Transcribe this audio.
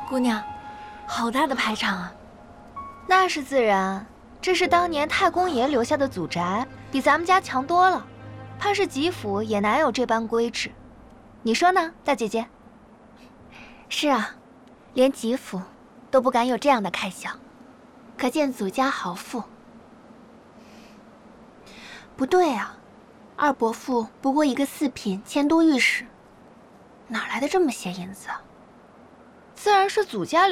姑娘，好大的排场啊！ 那是自然，这是当年太公爷留下的祖宅，比咱们家强多了。怕是吉府也难有这般规制。你说呢，大姐姐？ 是啊，连吉府都不敢有这样的开销，可见祖家豪富。不对啊，二伯父不过一个四品迁都御史，哪来的这么些银子啊？ 自然是祖家